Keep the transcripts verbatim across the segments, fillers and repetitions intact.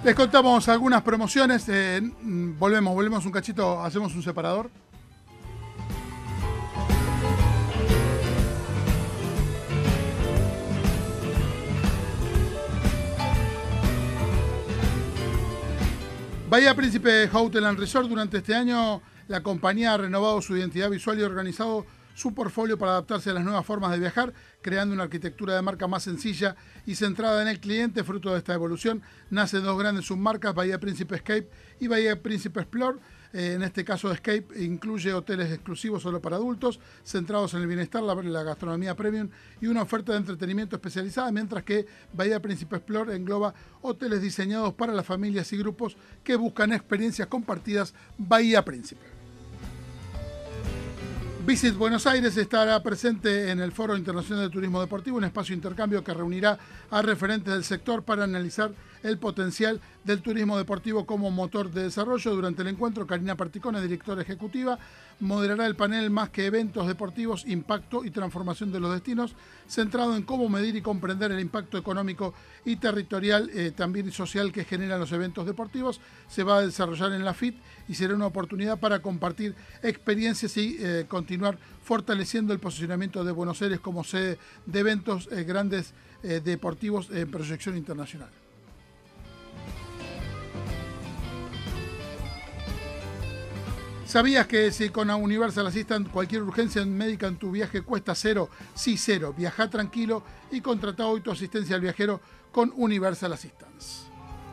Les contamos algunas promociones. Eh, volvemos, volvemos un cachito, hacemos un separador. Bahía Príncipe Hotel and Resort. Durante este año, la compañía ha renovado su identidad visual y organizado su portfolio para adaptarse a las nuevas formas de viajar, creando una arquitectura de marca más sencilla y centrada en el cliente. Fruto de esta evolución, nacen dos grandes submarcas, Bahía Príncipe Escape y Bahía Príncipe Explore. Eh, en este caso, Escape incluye hoteles exclusivos solo para adultos, centrados en el bienestar, la, la gastronomía premium y una oferta de entretenimiento especializada, mientras que Bahía Príncipe Explore engloba hoteles diseñados para las familias y grupos que buscan experiencias compartidas. Bahía Príncipe. Visit Buenos Aires estará presente en el Foro Internacional de Turismo Deportivo, un espacio de intercambio que reunirá a referentes del sector para analizar el potencial del turismo deportivo como motor de desarrollo. Durante el encuentro, Karina Particone, directora ejecutiva, moderará el panel Más que eventos deportivos, impacto y transformación de los destinos, centrado en cómo medir y comprender el impacto económico y territorial, eh, también social, que generan los eventos deportivos. Se va a desarrollar en la F I T y será una oportunidad para compartir experiencias y eh, continuar fortaleciendo el posicionamiento de Buenos Aires como sede de eventos eh, grandes eh, deportivos en proyección internacional. ¿Sabías que si con Universal Assistant cualquier urgencia médica en tu viaje cuesta cero? Sí, cero. Viaja tranquilo y contrata hoy tu asistencia al viajero con Universal Assistance.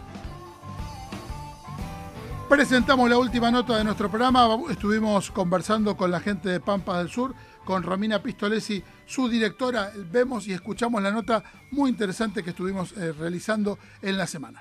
Presentamos la última nota de nuestro programa. Estuvimos conversando con la gente de Pampas del Sur, con Romina Pistolesi, su directora. Vemos y escuchamos la nota muy interesante que estuvimos eh, realizando en la semana.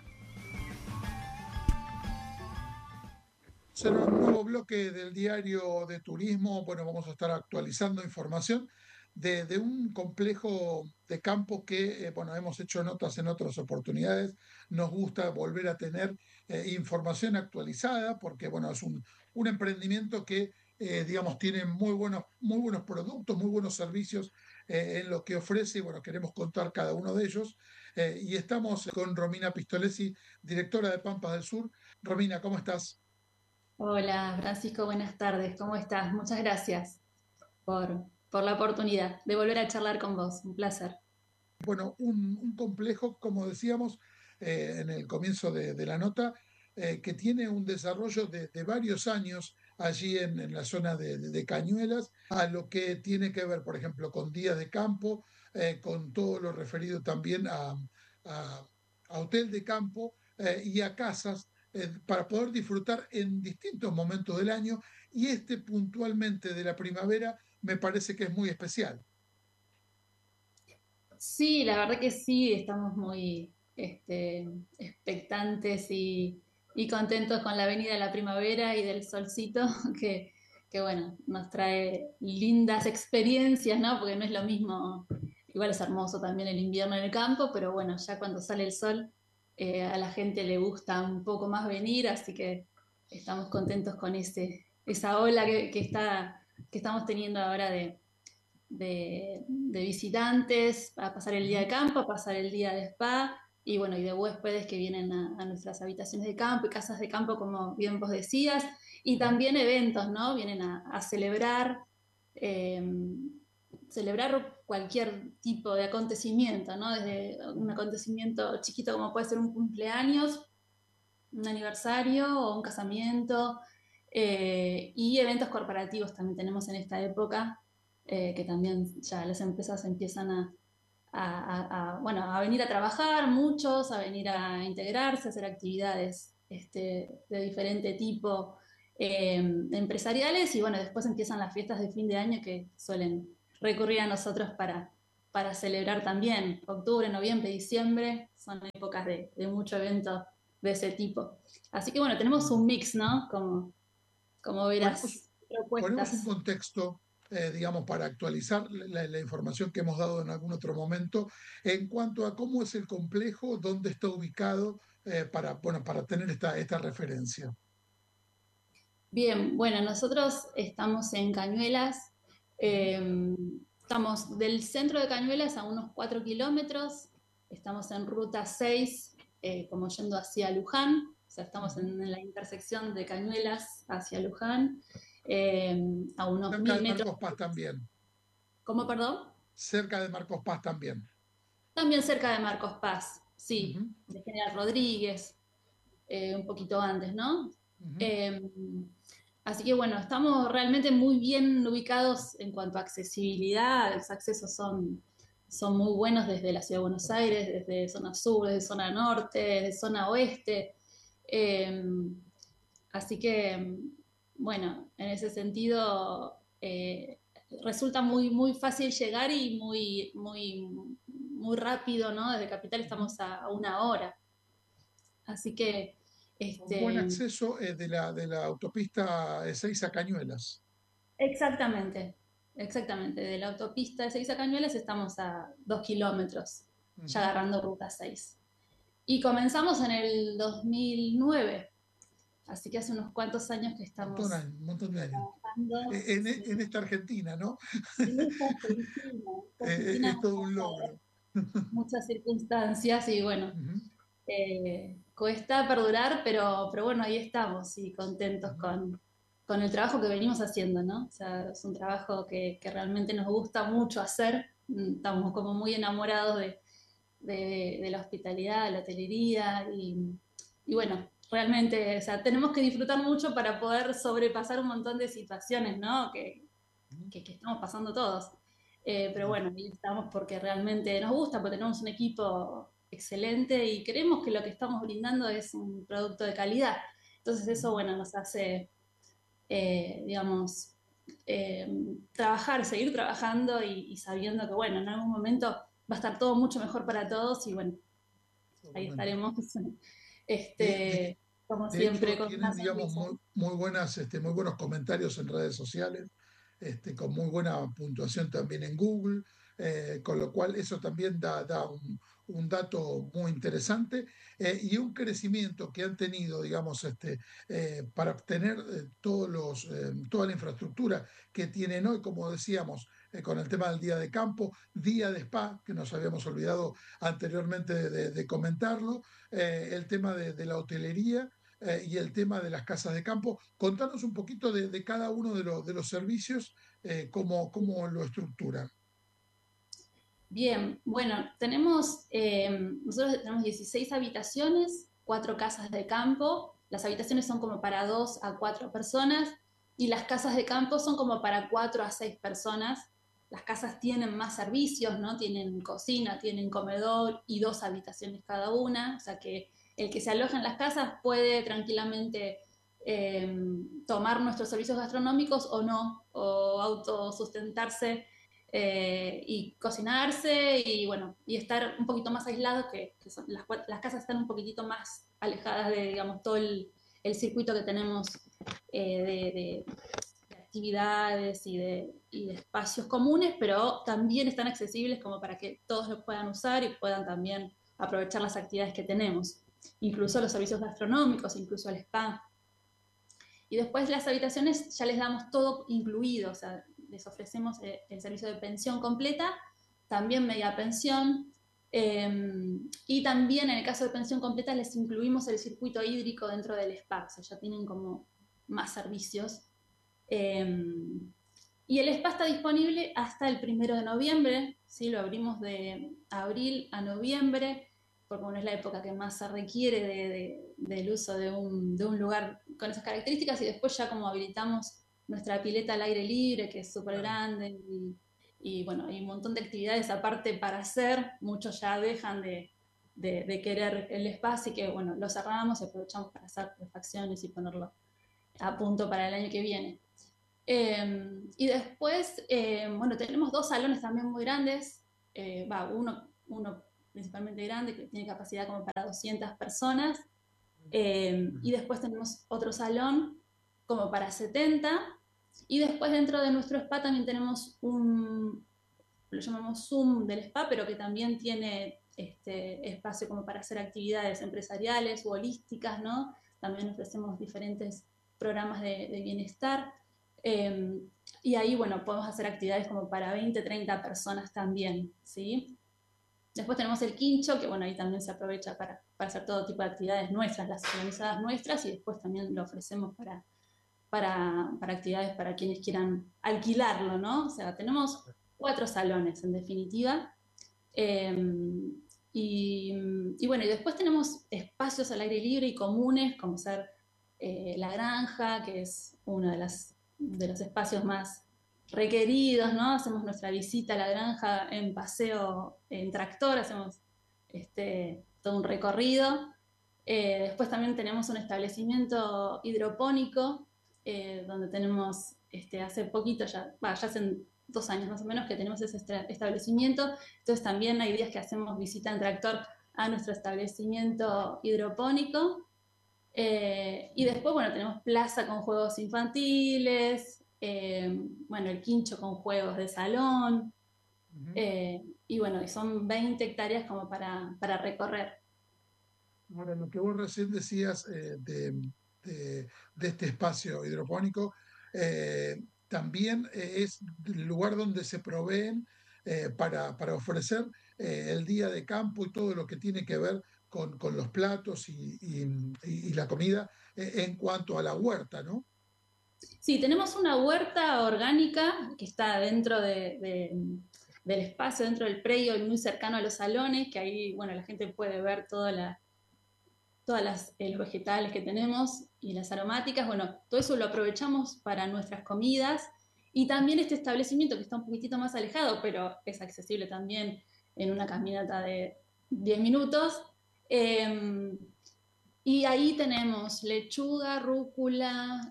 Será un nuevo bloque del diario de turismo. Bueno, vamos a estar actualizando información de, de un complejo de campo que, eh, bueno, hemos hecho notas en otras oportunidades. Nos gusta volver a tener eh, información actualizada porque, bueno, es un, un emprendimiento que, eh, digamos, tiene muy buenos, muy buenos productos, muy buenos servicios eh, en lo que ofrece y, bueno, queremos contar cada uno de ellos. Eh, y estamos con Romina Pistolesi, directora de Pampas del Sur. Romina, ¿cómo estás? Hola, Francisco, buenas tardes. ¿Cómo estás? Muchas gracias por, por la oportunidad de volver a charlar con vos. Un placer. Bueno, un, un complejo, como decíamos eh, en el comienzo de, de la nota, eh, que tiene un desarrollo de, de varios años allí en, en la zona de, de- de Cañuelas, a lo que tiene que ver, por ejemplo, con días de campo, eh, con todo lo referido también a, a- a hotel de campo eh, y a casas, eh, para poder disfrutar en distintos momentos del año, y este puntualmente de la primavera me parece que es muy especial. Sí, la verdad que sí, estamos muy este, expectantes y, y contentos con la venida de la primavera y del solcito, que, que bueno, nos trae lindas experiencias, ¿no? Porque no es lo mismo, igual es hermoso también el invierno en el campo, pero bueno, ya cuando sale el sol, eh, a la gente le gusta un poco más venir, así que estamos contentos con ese, esa ola que, que está, que estamos teniendo ahora de de, de visitantes para pasar el día de Ujú. campo, pasar el día de spa y bueno, y de huéspedes que vienen a, a nuestras habitaciones de campo y casas de campo, como bien vos decías, y Ujú. también eventos, ¿no? Vienen a, a celebrar, eh, celebrar cualquier tipo de acontecimiento, ¿no? Desde un acontecimiento chiquito como puede ser un cumpleaños, un aniversario o un casamiento, eh, y eventos corporativos también tenemos en esta época, eh, que también ya las empresas empiezan a, a, a, a, bueno, a venir a trabajar, muchos, a venir a integrarse, a hacer actividades este, de diferente tipo, eh, empresariales, y bueno, después empiezan las fiestas de fin de año que suelen recurrir a nosotros para, para celebrar también. Octubre, noviembre, diciembre son épocas de, de mucho evento de ese tipo. Así que bueno, tenemos un mix, ¿no? Como, como Ponemos, verás, ponemos un propuestas. contexto, eh, digamos, para actualizar la, la información que hemos dado en algún otro momento, en cuanto a cómo es el complejo, dónde está ubicado, eh, para, bueno, para tener esta, esta referencia. Bien, bueno, nosotros estamos en Cañuelas, Ujú. eh, estamos del centro de Cañuelas a unos cuatro kilómetros, estamos en ruta seis, eh, como yendo hacia Luján, o sea, estamos Ujú. en, en la intersección de Cañuelas hacia Luján, eh, a unos Cerca mil de metros. Marcos Paz también. ¿Cómo, perdón? Cerca de Marcos Paz también. También cerca de Marcos Paz, Ujú, sí, de General Rodríguez, eh, un poquito antes, ¿no? ujú. Eh, Así que bueno, estamos realmente muy bien ubicados en cuanto a accesibilidad, los accesos son, son muy buenos desde la Ciudad de Buenos Aires, desde zona sur, desde zona norte, desde zona oeste. Eh, Así que, bueno, en ese sentido, eh, resulta muy, muy fácil llegar y muy, muy, muy rápido, ¿no? Desde Capital Ujú. estamos a, a una hora. Así que, Con buen este, acceso eh, de la, de la autopista Ezeiza a Cañuelas. exactamente, exactamente. De la autopista de Seis a Cañuelas estamos a dos kilómetros, ya Ujú. agarrando ruta seis. Y comenzamos en el dos mil nueve, así que hace unos cuantos años que Montón, estamos un montón de años. trabajando. Eh, En, e- Sí. en esta Argentina, ¿no? En esta Argentina, esta Eh, eh, Argentina es hemos todo un pasado logro. muchas circunstancias y bueno, Ujú, eh, cuesta perdurar, pero, pero bueno, ahí estamos y contentos ujú. con, con el trabajo que venimos haciendo, ¿no? O sea, es un trabajo que, que realmente nos gusta mucho hacer, mm, estamos como muy enamorados de, de, de la hospitalidad, de la hotelería y, y bueno, realmente, o sea, tenemos que disfrutar mucho para poder sobrepasar un montón de situaciones, ¿no? Que, que, que estamos pasando todos. Eh, pero bueno, ahí estamos porque realmente nos gusta, porque tenemos un equipo excelente y creemos que lo que estamos brindando es un producto de calidad. Entonces eso, Ujú. bueno, nos hace, eh, digamos, eh, trabajar, seguir trabajando y, y sabiendo que, bueno, en algún momento va a estar todo mucho mejor para todos y bueno, ahí Totalmente. estaremos, De, de- este, como de siempre, hecho, con una tienen, digamos, sonrisa. muy, muy buenas, este, muy buenos comentarios en redes sociales, este, con muy buena puntuación también en Google, eh, con lo cual eso también da, da un, un dato muy interesante eh, y un crecimiento que han tenido, digamos, este, eh, para obtener eh, todos los, eh, toda la infraestructura que tienen hoy, como decíamos, eh, con el tema del día de campo, día de spa, que nos habíamos olvidado anteriormente de, de- de comentarlo, eh, el tema de, de la hotelería eh, y el tema de las casas de campo. Contanos un poquito de, de cada uno de, los de los servicios, eh, cómo, cómo lo estructuran. Bien, bueno, tenemos, eh, nosotros tenemos dieciséis habitaciones, cuatro casas de campo. Las habitaciones son como para dos a cuatro personas y las casas de campo son como para cuatro a seis personas. Las casas tienen más servicios, ¿no? Tienen cocina, tienen comedor y dos habitaciones cada una. O sea que el que se aloja en las casas puede tranquilamente eh, tomar nuestros servicios gastronómicos o no, o autosustentarse eh, y cocinarse y bueno, y estar un poquito más aislados, que, que son, las, las, casas están un poquitito más alejadas de, digamos, todo el, el circuito que tenemos eh, de, de, de, actividades y de, y de espacios comunes, pero también están accesibles como para que todos los puedan usar y puedan también aprovechar las actividades que tenemos, incluso los servicios gastronómicos, incluso el spa. Y después las habitaciones ya les damos todo incluido, o sea, les ofrecemos eh, el servicio de pensión completa, también media pensión, eh, y también en el caso de pensión completa les incluimos el circuito hídrico dentro del spa, o sea, ya tienen como más servicios. Eh, y el spa está disponible hasta el primero de noviembre, ¿sí? Lo abrimos de abril a noviembre, porque bueno, es la época que más se requiere de, de, del uso de un, de un lugar con esas características, y después ya como habilitamos nuestra pileta al aire libre, que es súper Claro. grande, y, y, bueno, hay un montón de actividades aparte para hacer, muchos ya dejan de, de, de querer el spa, así que bueno, lo cerramos y aprovechamos para hacer refacciones y ponerlo a punto para el año que viene. Eh, y después, eh, bueno, tenemos dos salones también muy grandes, eh, va, uno, uno principalmente grande que tiene capacidad como para doscientas personas, eh, y después tenemos otro salón como para setenta, y después dentro de nuestro spa también tenemos un, lo llamamos Zoom del spa, pero que también tiene este espacio como para hacer actividades empresariales o holísticas, ¿no? También ofrecemos diferentes programas de, de bienestar. Eh, y ahí, bueno, podemos hacer actividades como para veinte, treinta personas también, ¿sí? Después tenemos el quincho, que bueno, ahí también se aprovecha para, para hacer todo tipo de actividades nuestras, las organizadas nuestras, y después también lo ofrecemos para, para, para actividades para quienes quieran alquilarlo, ¿no? O sea, tenemos cuatro salones en definitiva. Eh, y, y, bueno, y después tenemos espacios al aire libre y comunes, como ser eh, la granja, que es uno de, las, de los espacios más requeridos, ¿no? Hacemos nuestra visita a la granja en paseo en tractor, hacemos este, todo un recorrido. Eh, después también tenemos un establecimiento hidropónico, eh, donde tenemos, este, hace poquito, ya, bah, ya hacen dos años más o menos que tenemos ese establecimiento, entonces también hay días que hacemos visita en tractor a nuestro establecimiento hidropónico. Eh, y después, bueno, tenemos plaza con juegos infantiles, eh, bueno, el quincho con juegos de salón, Ujú. eh, y bueno, y son veinte hectáreas como para, para recorrer. Ahora, lo que vos recién decías eh, de, de- de este espacio hidropónico, eh, también eh, es el lugar donde se proveen eh, para, para ofrecer eh, el día de campo y todo lo que tiene que ver con, con los platos y, y- y la comida eh, en cuanto a la huerta, ¿no? Sí, tenemos una huerta orgánica que está dentro de, de, del espacio, dentro del predio y muy cercano a los salones, que ahí, bueno, la gente puede ver toda la, todas las, eh, los vegetales que tenemos y las aromáticas. Bueno, todo eso lo aprovechamos para nuestras comidas y también este establecimiento que está un poquitito más alejado, pero es accesible también en una caminata de diez minutos. Eh, y ahí tenemos lechuga, rúcula,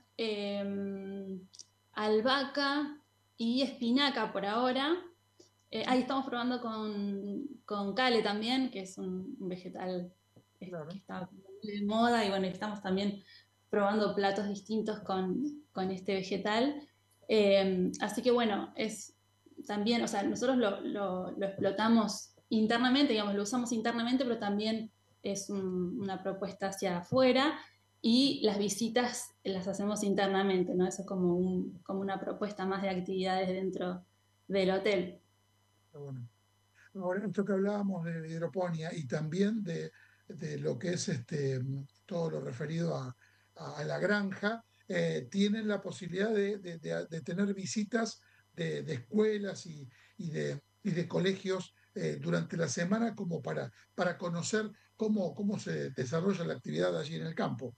eh, albahaca y espinaca por ahora. Eh, ahí estamos probando con, con cale también, que es un, un vegetal eh, que Claro. está muy de moda y bueno, estamos también probando platos distintos con, con este vegetal. Eh, así que bueno, es también, o sea, nosotros lo, lo, lo explotamos internamente, digamos, lo usamos internamente, pero también es un, una propuesta hacia afuera y las visitas las hacemos internamente, ¿no? Eso es como, un, como una propuesta más de actividades dentro del hotel. Pero bueno. Ahora, esto que hablábamos de hidroponía y también de, de lo que es este, todo lo referido a, a- a la granja, eh, tienen la posibilidad de, de- de- de tener visitas de, de escuelas y, y de, y de colegios eh, durante la semana como para, para conocer cómo, cómo se desarrolla la actividad allí en el campo.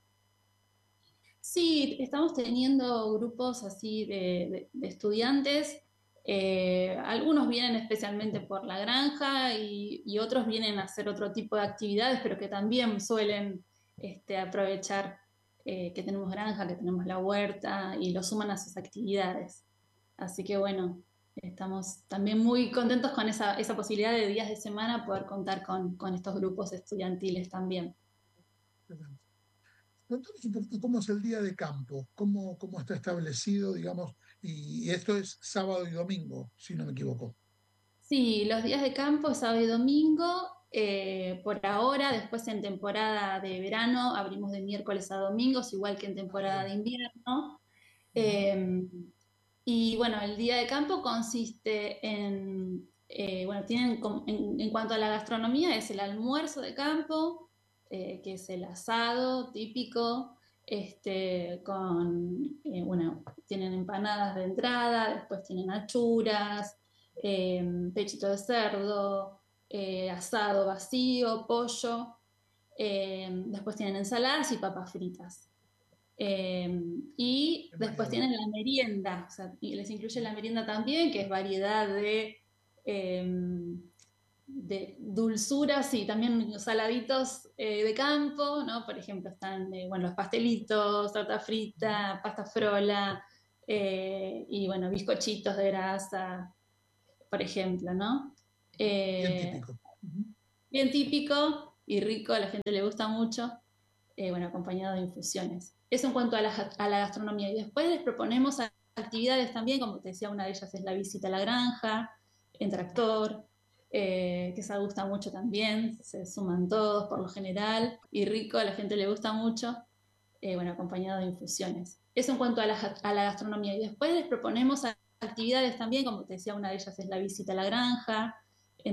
Sí, estamos teniendo grupos así de, de- de estudiantes. Eh, algunos vienen especialmente por la granja y, y otros vienen a hacer otro tipo de actividades, pero que también suelen este, aprovechar eh, que tenemos granja, que tenemos la huerta y lo suman a sus actividades. Así que bueno, estamos también muy contentos con esa, esa posibilidad de días de semana poder contar con, con estos grupos estudiantiles también. Entonces, un poquito cómo es el día de campo, cómo, cómo está establecido, digamos, y, y esto es sábado y domingo, si no me equivoco. Sí, los días de campo, sábado y domingo, eh, por ahora, después en temporada de verano abrimos de miércoles a domingos, igual que en Ah, temporada de bien. invierno. Ujú. Eh, y bueno, el día de campo consiste en, eh, bueno, tienen com- en, en cuanto a la gastronomía, es el almuerzo de campo, eh, que es el asado típico, este, con, eh, bueno, tienen empanadas de entrada, después tienen achuras, eh, pechito de cerdo, eh, asado vacío, pollo, eh, después tienen ensaladas y papas fritas. Eh, y Qué después variado. tienen la merienda, o sea, y les incluye la merienda también, que es variedad de, eh, de dulzuras y también saladitos eh, de campo, ¿no? Por ejemplo, están eh, bueno, los pastelitos, torta Ujú. frita, pasta frola, eh, y bueno, bizcochitos de grasa, por ejemplo, ¿no? Bien Eh, típico. Ujú. Bien típico y rico, a la gente le gusta mucho, eh, bueno, acompañado de infusiones. Eso en cuanto a la, a la gastronomía. Y después les proponemos actividades también, como te decía, una de ellas es la visita a la granja, en tractor, eh, que esa gusta mucho también, se suman todos por lo general, y rico, a la gente le gusta mucho, eh, bueno, acompañado de infusiones. Eso en cuanto a la, a la gastronomía. Y después les proponemos actividades también, como te decía, una de ellas es la visita a la granja,